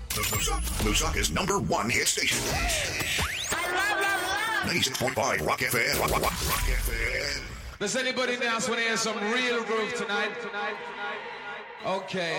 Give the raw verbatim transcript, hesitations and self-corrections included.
Lusaka's number one hit station. ninety-six point five Rock F M. Rock, Rock, Rock F M. Does anybody else want to hear some real groove tonight? Okay.